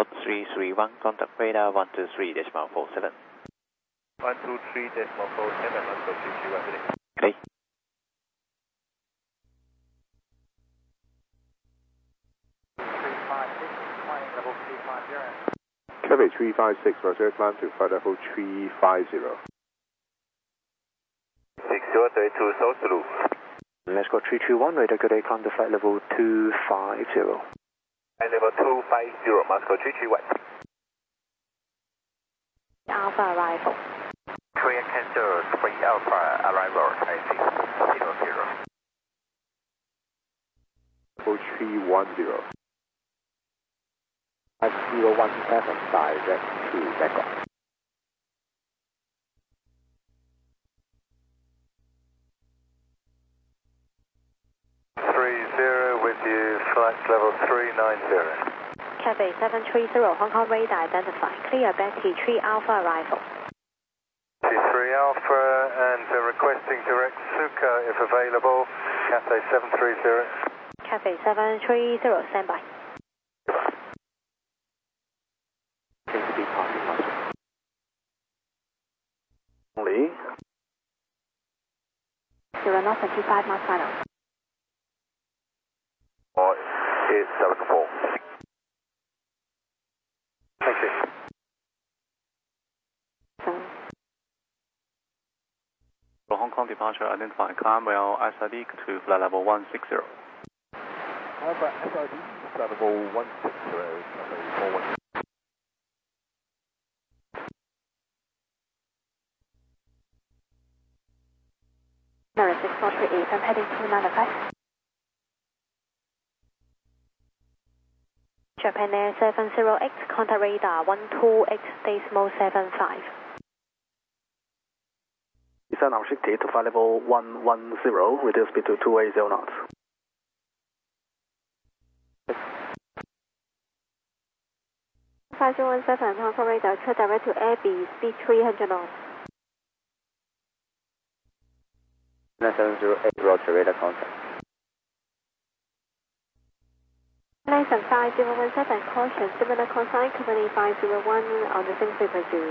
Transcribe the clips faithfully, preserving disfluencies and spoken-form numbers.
three three one, contact radar one two three decimal four seven. one two three decimal four seven, Moscow three three one, ready. Okay. three five six, flying level three five zero. Cathay three five six, Roger, climb to flight level three five zero. six zero three two, South Zulu. Let's go three two one, radar good day, climb to flight level two five zero. Flight level two five zero, Moscow three three one. Alpha arrival. Korea cancel, three Alpha arrival, I six zero zero. Level three one zero. five zero one seven, direct to Bangkok. three zero with you, flight level three nine zero. Cathay seven three zero, Hong Kong radar identified. Clear back T three Alpha arrival. T three Alpha and uh, requesting direct Suka if available. Cathay seven three zero. Cathay seven three zero, standby. Seems to be passing muster. Only. Zero north and two five miles final. Or eight seven four. Thank you. Seven. For Hong Kong departure, identify climb well S I D to flight level one six zero. Alpha S I D, flight level one six zero, Cathay four one. Nine six four three eight, I'm heading to nine five. Japan Air seven zero X, contact radar one two X decimal seven five. Descend our shifted to flight level one one zero, reduce speed to two eighty knots. five zero one seven, Hong Kong radar, clear direct to Airby, speed three hundred knots. nine seven zero eight, Roger, radar contact. nine seven five zero one seven, caution, similar call sign, company five zero one on the same frequency.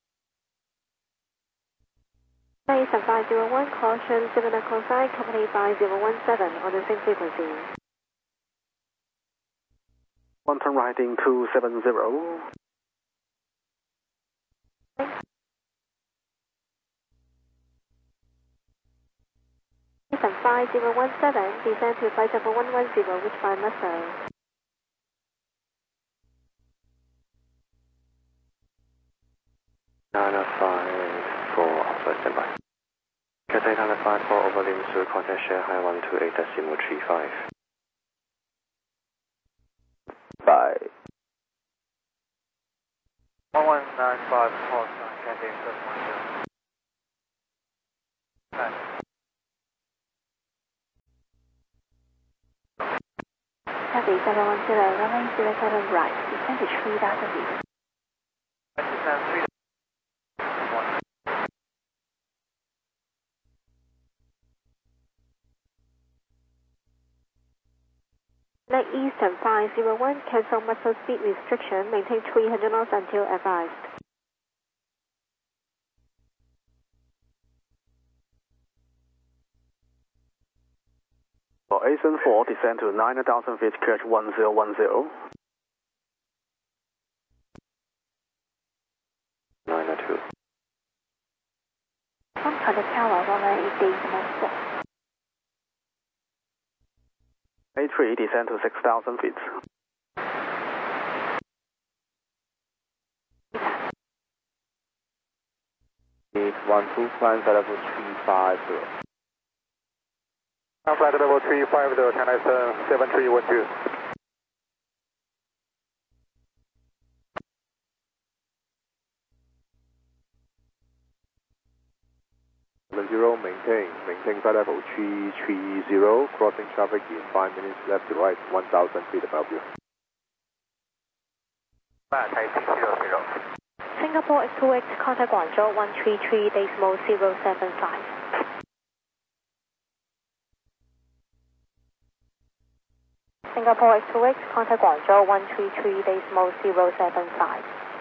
nine seven five zero one, caution, similar call sign, company five zero one seven on the same frequency. One turn right in two seven zero. nine seven five zero one seven, descend to flight level one one zero, which by Muscle. nine five four, Alpha, standby. Cathay nine five four, over limit to contact Shanghai one two eight decimal three five. Bye. one one nine five, call sign, Cathay seven one zero. Nice. Cathay seven one zero, runway zero seven right, descend to three thousand feet. Descend three one. Lake Eastern five zero one, cancel muscle speed restriction, maintain three hundred knots until advised. For A S N four, descend to nine thousand feet, catch one zero one zero. nine two. Contact the tower, runway eight decimal four. A three, descend to six thousand feet. eight one two, climb flight level three five zero. Flight level three five zero, China seven three one two. Zero, maintain, maintain flight level three three zero, crossing traffic in five minutes, left to right, one thousand feet above you. Cathay six zero zero. Singapore X two X, contact Guangzhou one three three decimal zero seven five. Singapore X two X, contact Guangzhou one three three decimal zero seven five.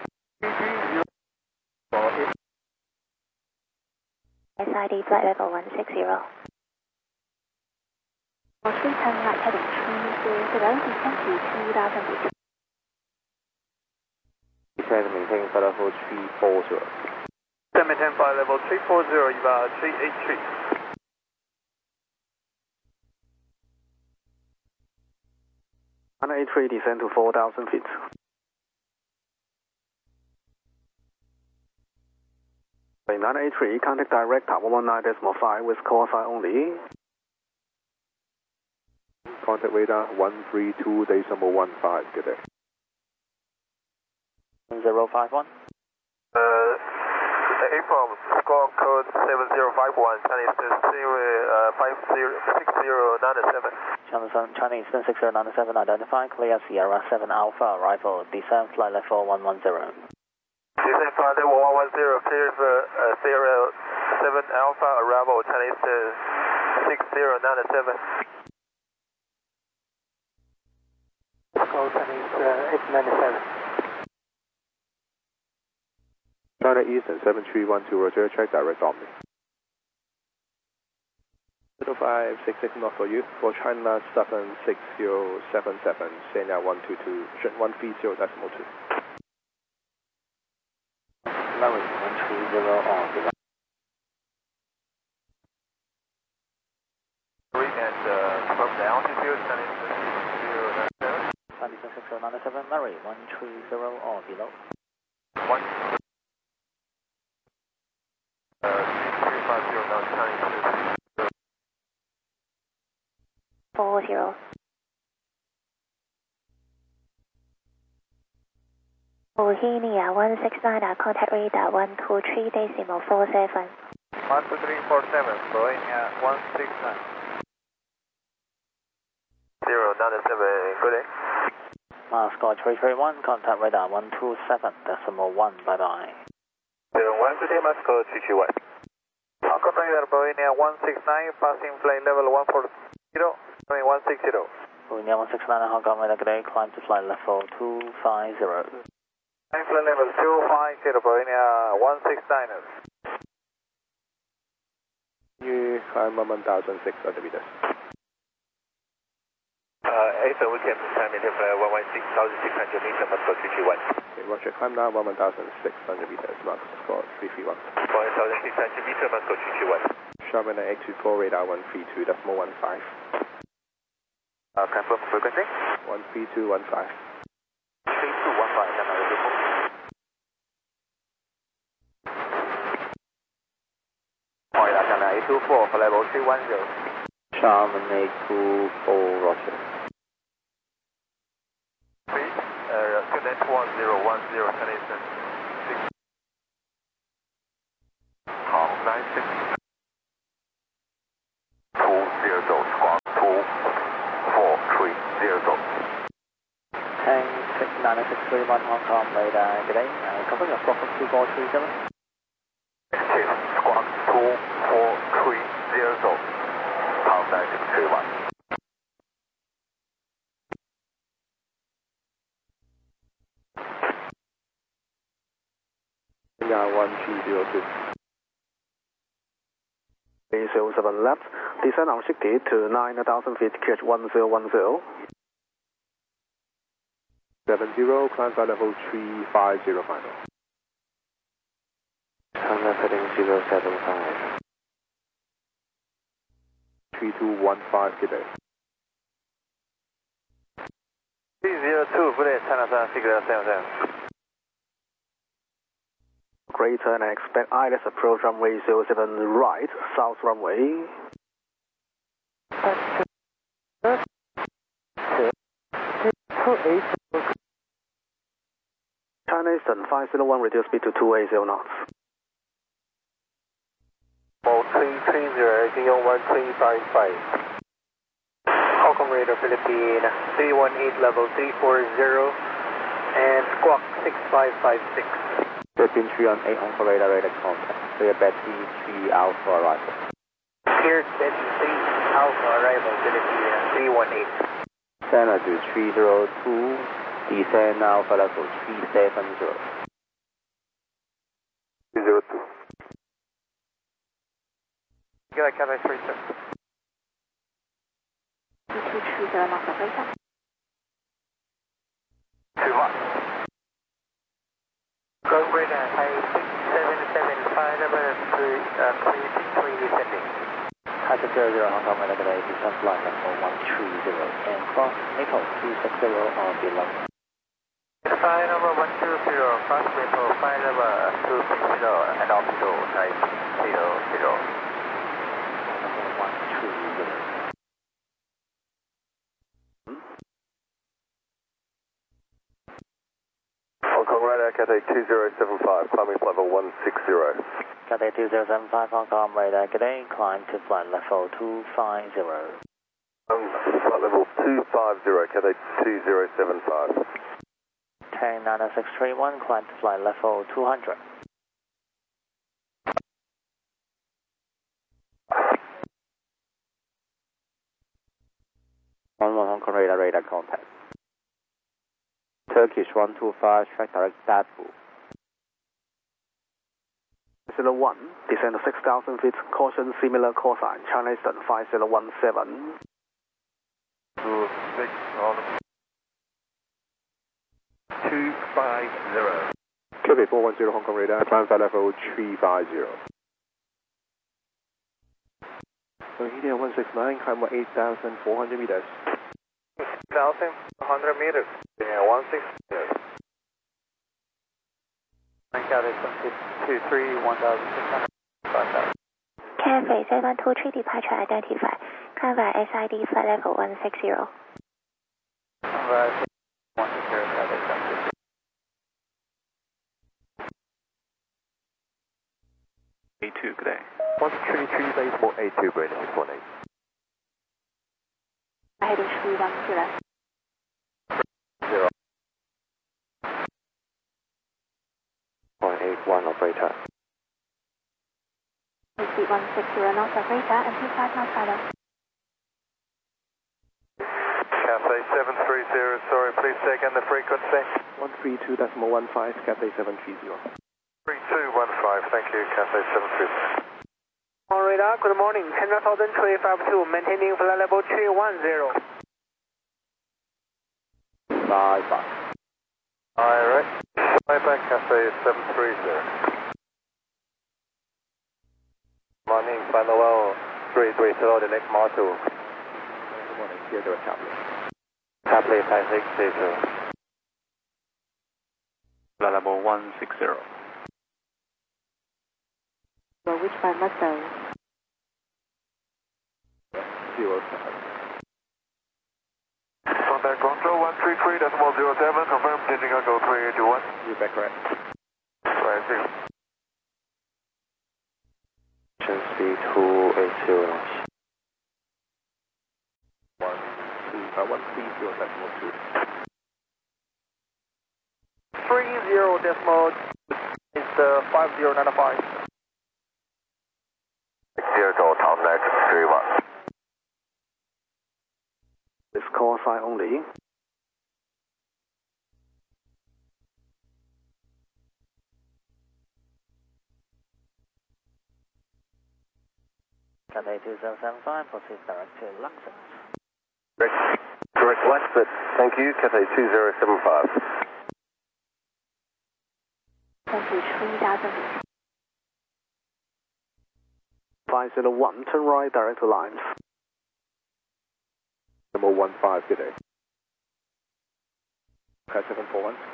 S I D flight level one six zero. Please turn right heading three zero zero, descend to two thousand feet. Descend maintain flight level three four zero. Descend maintain flight level three four zero, E V A three eight three. nine eight three, descend to four thousand feet. nine eight three, contact direct one one nine decimal five with call sign only. Contact radar one three two decimal one five, good day. zero five one. Uh, April, squawk code seven zero five one, Chinese uh, five zero six zero nine seven. Chinese six zero nine seven, identify clear Sierra seven Alpha, arrival, descend flight level one one zero. Descend flight level one one zero, clear uh, Sierra seven Alpha, arrival, Chinese uh, six zero nine seven. Call Chinese uh, eight nine seven. China Eastern seven three one two, Roger, check direct Omni. zero five six six not for you, for China seven six zero seven seven, Sanya one two two, one three zero decimal two. Larry one three zero on. And uh, from the altitude, Chinese six zero nine seven. Chinese six zero nine seven, Larry one three zero or below. One. Uh, three five zero now, Chinese Four zero. Bohemia one six nine, contact radar one two three decimal four seven. one two three four seven, Bohemia one six nine. zero nine seven, good day. Moscow three three one, contact radar one two seven decimal one, bye bye. zero one, good day, Moscow three three one. Contact radar Bohemia one six nine, passing flight level one four zero, I mean one six zero. Bohemia one six nine, Hong Kong radar, good day, climb to flight level two five zero. Climb flight level two five zero, Bohemia one six nine. You climb one thousand six hundred meters. Uh, Ethan, we can climb into flight one one six thousand six hundred meters, Moscow three three one. Okay, Roger, climb down one thousand six hundred meters, Moscow three three one. one thousand six hundred meters, Moscow three three one. Sharman eight two four, radar one three two decimal one five. Uh, confirm frequency? one three two one five. three two one five, that's our report. Alright, China eight two four for level three one zero. Sharman eight two four, Roger. Please, uh, Connect one zero one zero, Chinese six. Hong nine six. two zero, squawk two four three zero. Hang six nine six three one, Hong Kong radar, good day, uh, covering a squawk of two four three zero. Squawk two four three zero. Hong nine six three one. Yeah, one three zero two. zero seven left, descend unshifted to nine thousand feet, catch one zero one zero. seven zero, climb flight level three five zero final. China heading zero seven five. three two one five, good day. three zero two, good day, China six zero seven seven. Greater and expect I L S approach runway zero seven right, south runway. China Eastern five zero one, reduce speed to two eighty knots. Oh, three three zero, zero one three five five. Hong Kong radar Philippine three one eight level three four zero and squawk six five five six. Philippine three on eight, Hong Kong radar, radar contact. Clear Betty three Alpha arrival. Cleared Betty three Alpha arrival, Philippine three one eight. Center to three zero two, descend Alpha level three seven zero. three zero two. Good, Cathay three six. two two three zero knots of radar. two one. Go radar, Thai six seven seven five level three, uh, three six three descending. Hatchet zero zero Hong Kong Radar Cadet, descend flight level one three zero, and cross Maple two six zero or below. Flight level one two zero, cross Maple, flight level two six zero, and altitude Thai zero zero. Level one three zero. Hong Kong Radar Cathay two zero seven five, climbing level one six zero. Cathay two zero seven five Hong Kong Radar Cadet, climb to flight level two five zero. Um, flight level two five zero, Cathay two zero seven five. Turn nine six three one, climb to flight level two hundred. one one Hong Kong Radar, radar contact. Turkish one two five, track direct Dabu. zero one, descend to six thousand feet, caution similar call sign, China Eastern five zero one seven. two six on two five zero. Q B four one zero Hong Kong Radar, climb flight level three five zero. India one six nine, climb eight thousand four hundred meters. eight thousand four hundred meters. Yeah, one six zero. Cathay two three, one thousand six hundred, five thousand. Cathay seven two three departure identified. Climb via S I D flight level one six zero. Right, one six zero, Cathay seven two three. A two, good day. one three three base for A two, Brandon six one eight. Heading three one zero. Zero. one eight one operator. Speed one six zero knots of radar and two five knots final. Cathay seven three zero, sorry, please take in the frequency. one three two point one five, Cathay seven three zero. three two one five, thank you, Cathay seven three zero. On radar, good morning, China Southern three five two, maintaining flight level three one zero. Bye bye. Alright, fly back Cathay seven three zero. Morning, final well three three zero, the next module. Good morning, here to a tablet. Tablet Thai six zero. Flight level one six zero. Will reach by Mustang. Zero seven. Contact control one three three decimal zero seven, confirm changing go three eight two one. You're back correct. Right, zero. Speed two eight zero knots. One two uh one three zero decimal two. Three zero decimal is the five zero nine five. Zero to Tom next three one. This call sign only. Cathay two zero seven five, proceed direct to Luxor. Correct. Correct Westford. Thank you, Cathay two zero seven five. Thank you, three thousand feet. five zero one, turn right, direct to lines. Number one five, good day. Cat seven four one.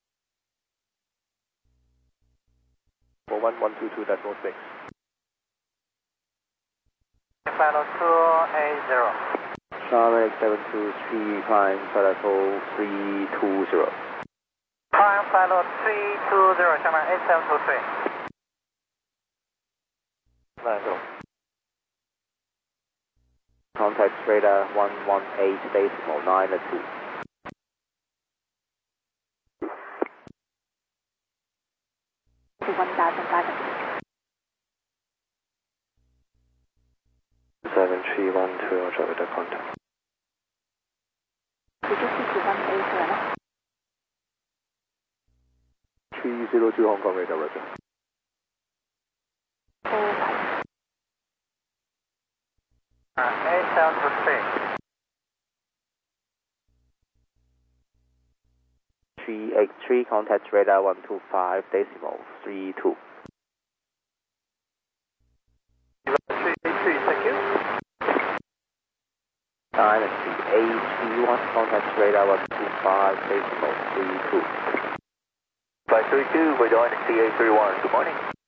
four one one two two decimal six. Final two eight zero. Charlie seven two three, climb flight level three two zero. Prime final three two zero, China eight seven two three. Nine go. Contact radar one one eight decimal nine two. To one thousand five hundred. seven three one two, Roger with the contact. A เสือนะ three zero two Hong Kong radar, roger. โอ้ค่ะ eight sound for six. three eight three, contact radar one two five decimal three two. three eight three, thank you. Dynasty A T one, contact radar one two five decimal three two. five three two for Dynasty A three one, good morning.